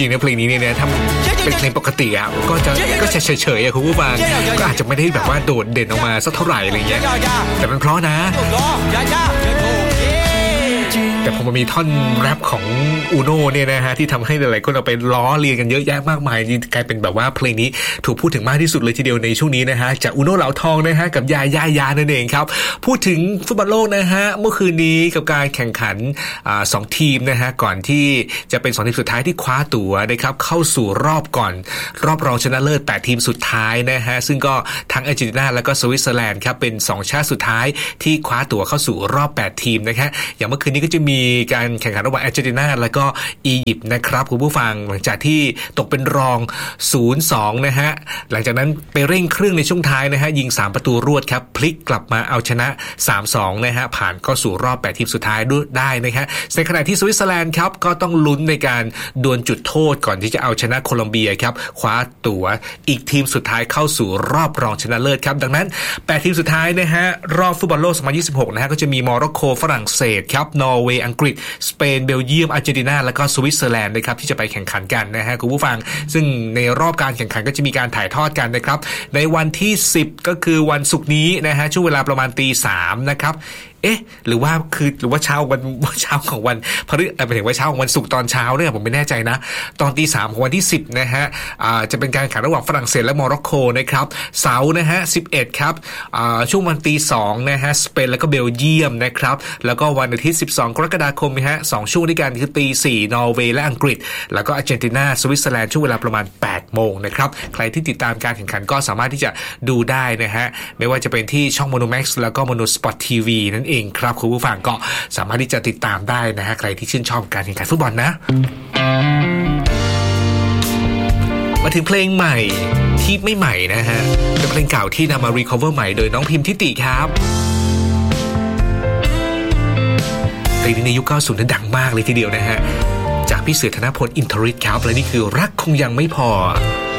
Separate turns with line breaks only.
ริงๆนะเพลงนี้เนี่ยถ้าเป็นเพลงปกติอ่ะก็เฉยๆคุณผู้ฟังก็อาจจะไม่ได้แบบว่าโดดเด่นออกมาสักเท่าไหร่อะไรเงี้ยแต่มันเพราะนะแต่พอมันมีท่อนแรปของอูโน่เนี่ยนะฮะที่ทำให้หลายๆคนเอาไปล้อเลียนกันเยอะแยะมากมายกลายเป็นแบบว่าเพลงนี้ถูกพูดถึงมากที่สุดเลยทีเดียวในช่วงนี้นะฮะจากอูโน่เหลาทองนะฮะกับยานั่นเองครับพูดถึงฟุตบอลโลกนะฮะเมื่อคืนนี้กับการแข่งขัน2ทีมนะฮะก่อนที่จะเป็น2ทีมสุดท้ายที่คว้าตั๋วนะครับเข้าสู่รอบรองชนะเลิศ8ทีมสุดท้ายนะฮะซึ่งก็ทั้งอาร์เจนตินาและก็สวิตเซอร์แลนด์ครับเป็น2ชาติสุดท้ายที่คว้าตั๋วเข้าสู่รอบ8ทีมนะฮะอย่างเมื่อคืนนี้ก็จะมีการแข่งขันระหว่างอาร์เจนตินาและก็อียิปต์นะครับคุณผู้ฟังหลังจากที่ตกเป็นรอง 0-2 นะฮะหลังจากนั้นไปเร่งเครื่องในช่วงท้ายนะฮะยิง3ประตูรวดครับพลิกกลับมาเอาชนะ 3-2 นะฮะผ่านเข้าสู่รอบ8ทีมสุดท้ายได้นะฮะในขณะที่สวิตเซอร์แลนด์ครับก็ต้องลุ้นในการดวลจุดโทษก่อนที่จะเอาชนะโคลอมเบียครับคว้าตั๋วอีกทีมสุดท้ายเข้าสู่รอบรองชนะเลิศครับดังนั้น8ทีมสุดท้ายนะฮะรอบฟุตบอลโลก2026นะฮะก็จะมีโมร็อกโกฝรั่งเศสครับนอร์เวย์อังกฤษสเปนเบลเยียมอาร์เจนตินาและก็สวิตเซอร์แลนด์นะครับที่จะไปแข่งขันกันนะฮะคุณผู้ฟังซึ่งในรอบการแข่งขันก็จะมีการถ่ายทอดกันนะครับในวันที่10ก็คือวันศุกร์นี้นะฮะช่วงเวลาประมาณ 3:00 นนะครับหรือว่าเช้าของวันพฤหัสหมายถึงว่าเช้าของวันศุกร์ตอนเช้าเนี่ยผมไม่แน่ใจนะตอน 3:00 ของวันที่10นะฮะจะเป็นการแข่งระหว่างฝรั่งเศสและโมร็อกโกนะครับเสาร์นะฮะ11ครับช่วงวัน 2:00 นะฮะสเปนแล้วก็เบลเยียมนะครับแล้วก็วันอาทิตย์12กรกฎาคมนะฮะ2ช่วงด้วยกันคือ 4:00 นอร์เวย์และอังกฤษแล้วก็อาร์เจนตินาสวิตเซอร์แลนด์ช่วงเวลาประมาณ 8 โมงนะครับใครที่ติดตามการแข่งขันก็สามารถที่จะดูได้นะฮะไม่ว่าจะเป็นที่ช่อง Monomax แล้วก็ Monosport TV นั่นเองครับคุณผู้ฟังก็สามารถที่จะติดตามได้นะฮะใครที่ชื่นชอบการแข่งขันฟุตบอลนะมาถึงเพลงใหม่ที่ไม่ใหม่นะฮะเป็นเพลงเก่าที่นำมารีคัฟเวอร์ใหม่โดยน้องพิมพ์ทิติครับเพลงนี้ในยุค 90 นั้นดังมากเลยทีเดียวนะฮะจากพี่เสือธนพลอินทริศครับและนี่คือรักคงยังไม่พอ